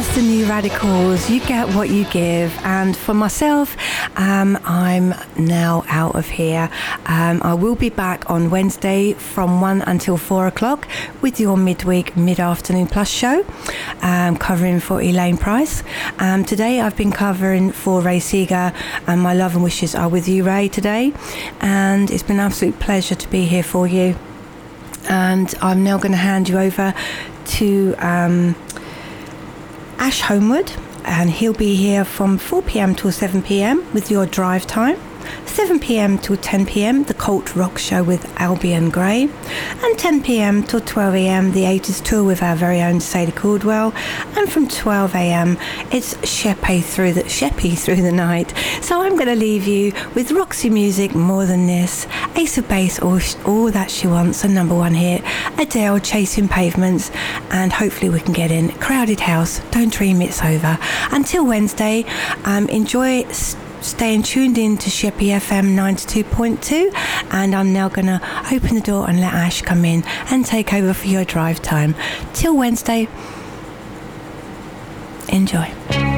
That's the New Radicals. You get what you give. And for myself, I'm now out of here. I will be back on Wednesday from 1 until 4 o'clock with your midweek, mid-afternoon plus show, covering for Elaine Price. Today I've been covering for Ray Seeger, and my love and wishes are with you, Ray, today. And it's been an absolute pleasure to be here for you. And I'm now going to hand you over to Ash Homewood, and he'll be here from 4 p.m. till 7 p.m. with your drive time. 7 p.m. till 10 p.m. the Cult Rock Show with Albion Gray, and 10 p.m. till 12 a.m. the 80s tour with our very own Sadie Caldwell, and from 12 a.m. it's Sheppy through the night. So I'm going to leave you with Roxy Music, More Than This, Ace of Base, All That She Wants, a number one hit, Adele, Chasing Pavements, and hopefully we can get in Crowded House, Don't Dream It's Over. Until Wednesday, enjoy staying tuned in to Sheppy FM 92.2, and I'm now going to open the door and let Ash come in and take over for your drive time. Till Wednesday, enjoy.